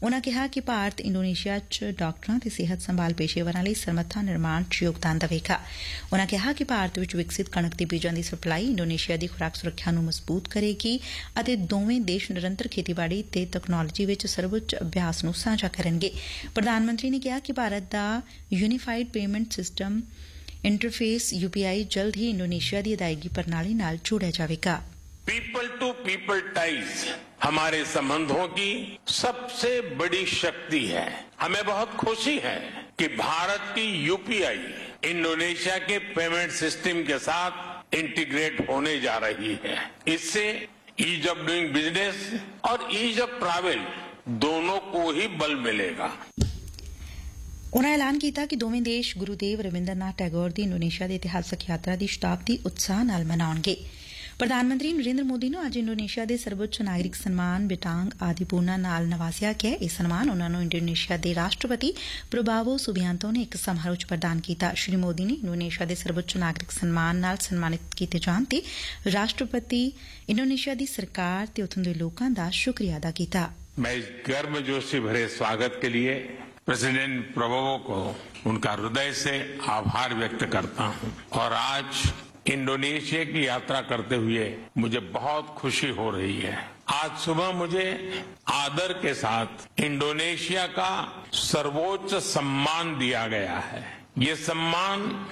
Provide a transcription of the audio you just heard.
ਉਨੂਾਂ ਕਿਹਾ ਕਿ ਭਾਰਤ ਇੰਡੋਨੇਸ਼ੀਆ 'ਚ ਡਾਕਟਰਾਂ ਤੇ ਸਿਹਤ ਸੰਭਾਲ ਪੇਸ਼ੇਵਰਾਂ ਲਈ ਸਮਰੱਥਾ ਨਿਰਮਾਣ 'ਚ ਯੋਗਦਾਨ ਦੇਵੇਗਾ। ਉਨੂਾਂ ਕਿਹਾ ਕਿ ਭਾਰਤ ਵਿੱਚ ਵਿਕਸਿਤ ਕਣਕ ਦੇ ਬੀਜਾਂ ਦੀ ਸਪਲਾਈ ਇੰਡੋਨੇਸ਼ੀਆ ਦੀ ਖੁਰਾਕ ਸੁਰੱਖਿਆ ਨੂੰ ਮਜ਼ਬੂਤ ਕਰੇਗੀ ਅਤੇ ਦੋਵੇਂ ਦੇਸ਼ ਨਿਰੰਤਰ ਖੇਤੀਬਾੜੀ ਤੇ ਤਕਨਾਲੋਜੀ ਵਿੱਚ ਸਰਵਉੱਚ ਅਭਿਆਸ ਨੂੰ ਸਾਂਝਾ ਕਰਨਗੇ। ਪ੍ਰਧਾਨ ਮੰਤਰੀ ਨੇ ਕਿਹਾ ਕਿ ਭਾਰਤ ਦਾ unified payment system interface UPI जल्द ही इंडोनेशिया की अदायगी प्रणाली नाल जोड़िया जाएगा। पीपल टू पीपल टाइज हमारे संबंधों की सबसे बड़ी शक्ति है। हमें बहुत खुशी है कि भारत की यूपीआई इंडोनेशिया के पेमेंट सिस्टम के साथ इंटीग्रेट होने जा रही है। इससे ईज ऑफ डूइंग बिजनेस और ईज ऑफ ट्रैवल दोनों को ही बल मिलेगा। ਉਨੂਾ ਐਲਾਨ ਕੀਤਾ ਕਿ ਦੋਵੇਂ ਦੇਸ਼ ਗੁਰੂਦੇਵ ਰਵਿੰਦਰਨਾਥ ਟੈਗੋਰ ਦੀ ਇੰਡੋਨੇਸ਼ੀਆ ਦੀ ਇਤਿਹਾਸਕ ਯਾਤਰਾ ਦੀ ਸ਼ਤਾਬਦੀ ਉਤਸ਼ਾਹ ਨਾਲ ਮਨਾਉਣਗੇ। ਪ੍ਰਧਾਨ ਮੰਤਰੀ ਨਰਿੰਦਰ ਮੋਦੀ ਨੂੰ ਅੱਜ ਇੰਡੋਨੇਸ਼ੀਆ ਦੇ ਸਰਵਉੱਚ ਨਾਗਰਿਕ ਸਨਮਾਨ ਬਿਟਾਂਗ ਆਦੀਪੂਰਨਾ ਨਾਲ ਨਵਾਜ਼ਿਆ ਗਿਆ। ਇਹ ਸਨਮਾਨ ਉਨੂਾਂ ਨੂੰ ਇੰਡੋਨੇਸ਼ੀਆ ਦੇ ਰਾਸ਼ਟਰਪਤੀ ਪ੍ਰੋਬਾਵੋ ਸੁਬਿਆਂਤੋ ਨੇ ਇੱਕ ਸਮਾਰੋਹ 'ਚ ਪ੍ਰਦਾਨ ਕੀਤਾ। ਸ਼੍ਰੀ ਮੋਦੀ ਨੇ ਇੰਡੋਨੇਸ਼ੀਆ ਦੇ ਸਰਵਉੱਚ ਨਾਗਰਿਕ ਸਨਮਾਨ ਨਾਲ ਸਨਮਾਨਿਤ ਕੀਤੇ ਜਾਣ ਤੇ ਰਾਸ਼ਟਰਪਤੀ ਇੰਡੋਨੇਸ਼ੀਆ ਦੀ ਸਰਕਾਰ ਤੇ ਉੱਥੋਂ ਦੇ ਲੋਕਾਂ ਦਾ ਸ਼ੁਕਰੀਆ ਅਦਾ ਕੀਤਾ। मैं इस गर्मजोशी भरे स्वागत के लिए प्रेसिडेंट प्रबोवो को उनका हृदय से आभार व्यक्त करता हूं और आज इंडोनेशिया की यात्रा करते हुए मुझे बहुत खुशी हो रही है। आज सुबह मुझे आदर के साथ इंडोनेशिया का सर्वोच्च सम्मान दिया गया है। ये सम्मान